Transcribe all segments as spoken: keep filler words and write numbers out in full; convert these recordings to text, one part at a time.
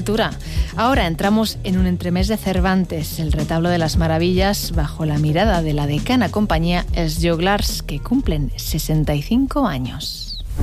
cultura. Ahora entramos en un entremés de Cervantes, el retablo de las maravillas, bajo la mirada de la decana compañía Els Joglars, que cumplen sesenta y cinco años.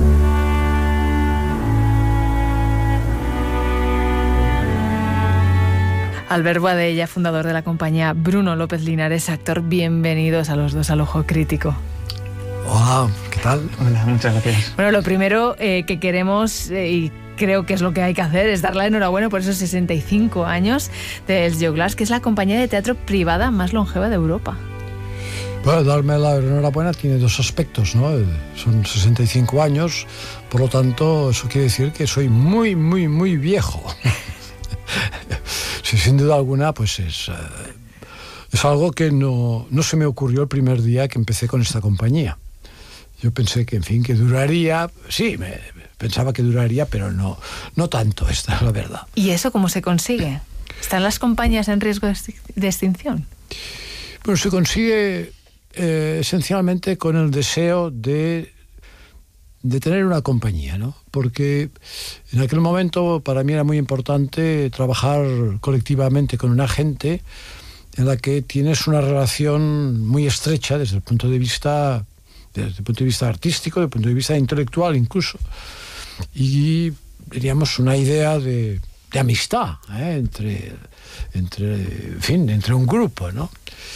Albert Boadella, fundador de la compañía, Bruno López Linares, actor, bienvenidos a los dos al Ojo Crítico. Hola, ¿qué tal? Hola, muchas gracias. Bueno, lo primero eh, que queremos, eh, y creo que es lo que hay que hacer, es dar la enhorabuena por esos sesenta y cinco años de Els Joglars, que es la compañía de teatro privada más longeva de Europa. Bueno, darme la enhorabuena tiene dos aspectos, ¿no? Son sesenta y cinco años, por lo tanto, eso quiere decir que soy muy, muy, muy viejo. Sí, sin duda alguna, pues es, uh, es algo que no, no se me ocurrió el primer día que empecé con esta compañía. Yo pensé que, en fin, que duraría, sí, me, pensaba que duraría, pero no, no tanto, esta es la verdad. ¿Y eso cómo se consigue? ¿Están las compañías en riesgo de extinción? Bueno, se consigue eh, esencialmente con el deseo de... de tener una compañía, ¿no? Porque en aquel momento para mí era muy importante trabajar colectivamente con una gente en la que tienes una relación muy estrecha desde el punto de vista desde el punto de vista artístico, desde el punto de vista intelectual incluso, y diríamos una idea de, de amistad, ¿eh? entre, entre, en fin, entre un grupo, ¿no?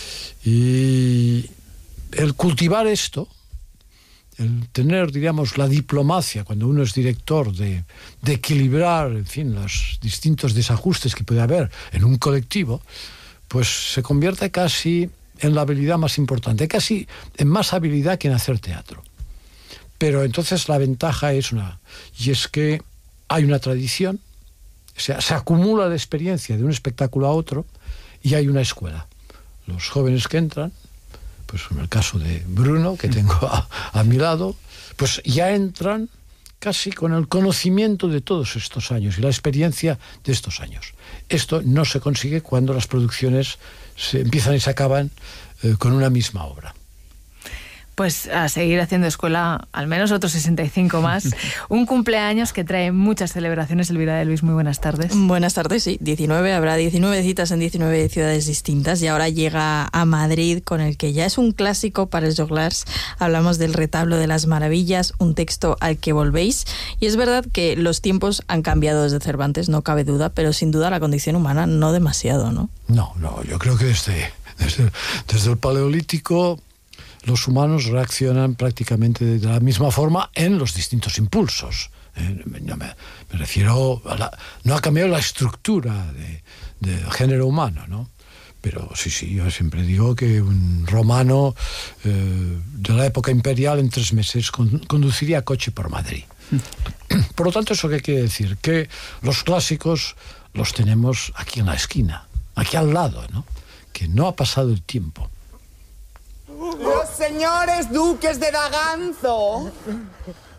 Y el cultivar esto, el tener, diríamos, la diplomacia, cuando uno es director, de, de equilibrar, en fin, los distintos desajustes que puede haber en un colectivo, pues se convierte casi en la habilidad más importante, casi en más habilidad que en hacer teatro. Pero entonces la ventaja es una, y es que hay una tradición, o sea, se acumula la experiencia de un espectáculo a otro y hay una escuela. Los jóvenes que entran, pues en el caso de Bruno, que tengo a, a mi lado, pues ya entran casi con el conocimiento de todos estos años y la experiencia de estos años. Esto no se consigue cuando las producciones se empiezan y se acaban eh, con una misma obra. Pues a seguir haciendo escuela, al menos otros sesenta y cinco más. Un cumpleaños que trae muchas celebraciones. Elvira de Luis, muy buenas tardes. Buenas tardes, sí. diecinueve, habrá diecinueve citas en diecinueve ciudades distintas y ahora llega a Madrid con el que ya es un clásico para Els Joglars. Hablamos del retablo de las maravillas, un texto al que volvéis. Y es verdad que los tiempos han cambiado desde Cervantes, no cabe duda, pero sin duda la condición humana no demasiado, ¿no? No, no, yo creo que desde, desde, desde el Paleolítico los humanos reaccionan prácticamente de la misma forma en los distintos impulsos. Eh, no me, me refiero a la, no ha cambiado la estructura de, del género humano, ¿no? Pero sí, sí, yo siempre digo que un romano eh, de la época imperial en tres meses con, conduciría coche por Madrid. Por lo tanto, ¿eso qué quiere decir? Que los clásicos los tenemos aquí en la esquina, aquí al lado, ¿no? Que no ha pasado el tiempo. Los señores duques de Daganzo.